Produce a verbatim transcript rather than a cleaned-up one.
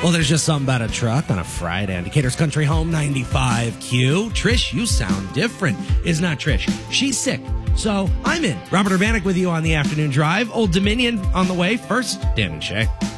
Well, there's just something about a truck on a Friday on Decatur's Country Home ninety-five Q. Trish, you sound different. Is not Trish. She's sick. So I'm in. Robert Urbanek with you on the afternoon drive. Old Dominion on the way. First, Dan and Shay.